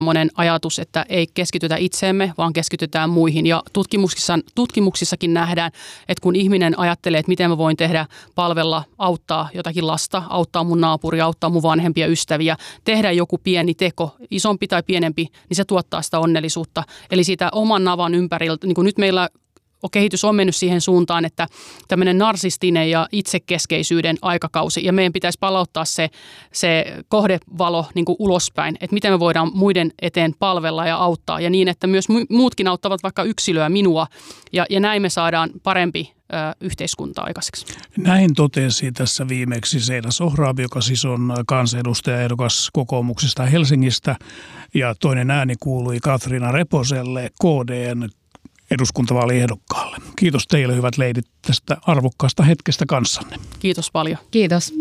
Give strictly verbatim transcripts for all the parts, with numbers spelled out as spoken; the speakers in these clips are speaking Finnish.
monen ajatus, että ei keskitytä itseemme, vaan keskitytään muihin. Ja tutkimuksissa, tutkimuksissakin nähdään, että kun ihminen ajattelee, että miten mä voin tehdä, palvella, auttaa jotakin lasta, auttaa mun naapuria, auttaa mun vanhempia ystäviä, tehdä joku pieni teko, isompi tai pienempi, niin se tuottaa sitä onnellisuutta. Eli siitä oman navan ympäriltä, niin kuin nyt meillä kehitys on mennyt siihen suuntaan, että tämmöinen narsistinen ja itsekeskeisyyden aikakausi, ja meidän pitäisi palauttaa se, se kohdevalo niin kuin ulospäin, että miten me voidaan muiden eteen palvella ja auttaa, ja niin, että myös muutkin auttavat vaikka yksilöä, minua, ja, ja näin me saadaan parempi ö, yhteiskunta aikaiseksi. Näin totesi tässä viimeksi Seida Sohrab, joka siis on kansanedustajaehdokas kokoomuksesta Helsingistä, ja toinen ääni kuului Katriina Reposelle, K D:n eduskuntavaaliehdokkaalle. Kiitos teille, hyvät leidit, tästä arvokkaasta hetkestä kanssanne. Kiitos paljon. Kiitos.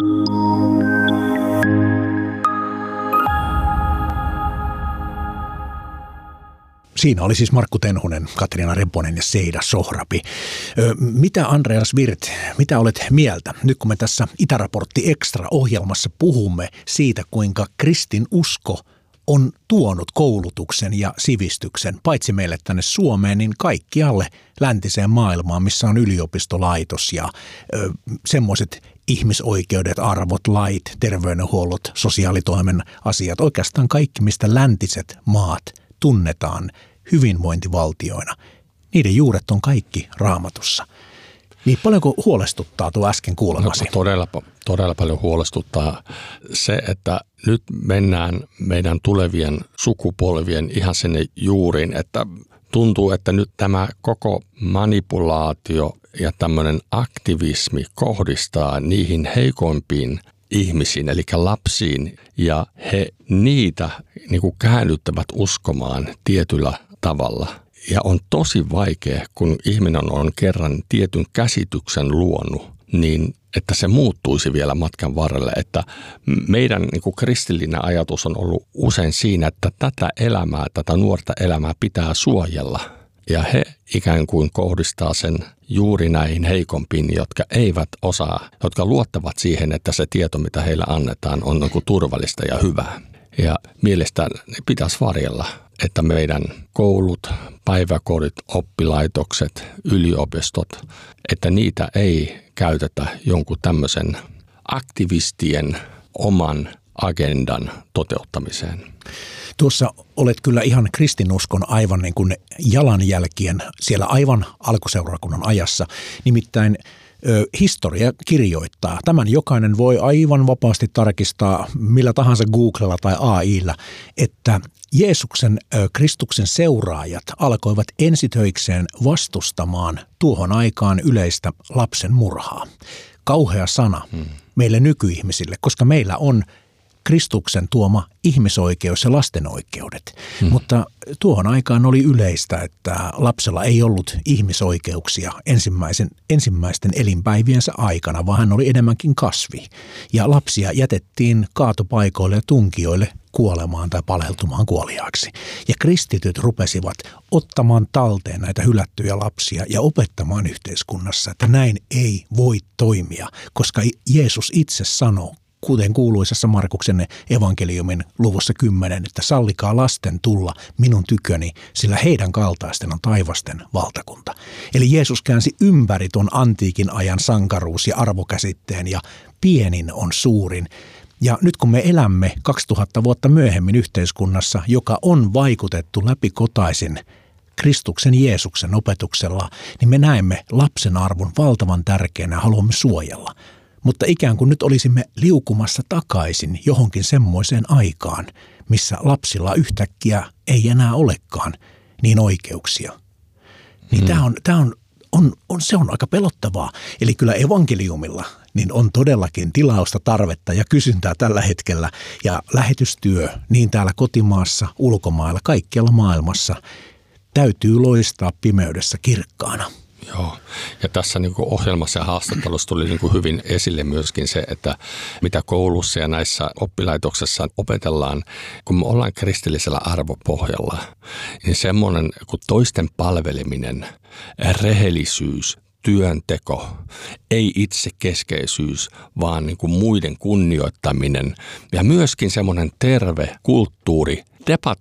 Siinä oli siis Markku Tenhonen, Katriina Reponen ja Seida Sohrabi. Ö, mitä Andreas Wirth, mitä olet mieltä? Nyt kun me tässä Itäraportti Extra-ohjelmassa puhumme siitä, kuinka kristin usko on tuonut koulutuksen ja sivistyksen paitsi meille tänne Suomeen, niin kaikkialle läntiseen maailmaan, missä on yliopistolaitos ja ö, semmoiset ihmisoikeudet, arvot, lait, terveydenhuollot, sosiaalitoimen asiat. Oikeastaan kaikki, mistä läntiset maat tunnetaan hyvinvointivaltioina. Niiden juuret on kaikki Raamatussa. Niin paljonko huolestuttaa tuo äsken kuulemasi? No, todella, todella paljon huolestuttaa se, että nyt mennään meidän tulevien sukupolvien ihan sinne juuriin, että tuntuu, että nyt tämä koko manipulaatio ja tämmöinen aktivismi kohdistaa niihin heikoimpiin ihmisiin, eli lapsiin, ja he niitä niin kuin käännyttävät uskomaan tietyllä tavalla. Ja on tosi vaikea, kun ihminen on kerran tietyn käsityksen luonut, niin että se muuttuisi vielä matkan varrelle. Että meidän niin kuin kristillinen ajatus on ollut usein siinä, että tätä elämää, tätä nuorta elämää pitää suojella. Ja he ikään kuin kohdistaa sen juuri näihin heikompiin, jotka eivät osaa, jotka luottavat siihen, että se tieto, mitä heille annetaan, on niin kuin turvallista ja hyvää. Ja mielestäni pitäisi varjella, että meidän koulut, päiväkodit, oppilaitokset, yliopistot, että niitä ei käytetä jonkun tämmöisen aktivistien oman agendan toteuttamiseen. Tuossa olet kyllä ihan kristinuskon aivan niin kuin jalanjälkien siellä aivan alkuseurakunnan ajassa. Nimittäin ö, historia kirjoittaa. Tämän jokainen voi aivan vapaasti tarkistaa millä tahansa Googlella tai A I:llä, että Jeesuksen, ö, Kristuksen seuraajat alkoivat ensitöikseen vastustamaan tuohon aikaan yleistä lapsen murhaa. Kauhea sana hmm. meille nykyihmisille, koska meillä on Kristuksen tuoma ihmisoikeus ja lasten oikeudet. Hmm. Mutta tuohon aikaan oli yleistä, että lapsella ei ollut ihmisoikeuksia ensimmäisen, ensimmäisten elinpäiviensä aikana, vaan hän oli enemmänkin kasvi. Ja lapsia jätettiin kaatopaikoille ja tunkijoille kuolemaan tai paleltumaan kuoliaaksi. Ja kristityt rupesivat ottamaan talteen näitä hylättyjä lapsia ja opettamaan yhteiskunnassa, että näin ei voi toimia, koska Jeesus itse sanoo, kuten kuuluisessa Markuksen evankeliumin luvussa kymmenen, että sallikaa lasten tulla minun tyköni, sillä heidän kaltaisten on taivasten valtakunta. Eli Jeesus käänsi ympäri tuon antiikin ajan sankaruus- ja arvokäsitteen, ja pienin on suurin. Ja nyt kun me elämme kaksituhatta vuotta myöhemmin yhteiskunnassa, joka on vaikutettu läpikotaisin Kristuksen Jeesuksen opetuksella, niin me näemme lapsen arvon valtavan tärkeänä ja haluamme suojella. Mutta ikään kuin nyt olisimme liukumassa takaisin johonkin semmoiseen aikaan, missä lapsilla yhtäkkiä ei enää olekaan niin oikeuksia. Niin hmm. tämä on, tämä on, on, on, se on aika pelottavaa. Eli kyllä evankeliumilla niin on todellakin tilausta, tarvetta ja kysyntää tällä hetkellä. Ja lähetystyö niin täällä kotimaassa, ulkomailla, kaikkialla maailmassa täytyy loistaa pimeydessä kirkkaana. Joo, ja tässä niin kuin ohjelmassa ja haastattelussa tuli niin kuin hyvin esille myöskin se, että mitä koulussa ja näissä oppilaitoksissa opetellaan, kun me ollaan kristillisellä arvopohjalla, niin semmoinen kuin toisten palveleminen, rehellisyys, työnteko, ei itsekeskeisyys, vaan niin kuin muiden kunnioittaminen ja myöskin semmoinen terve kulttuuri debat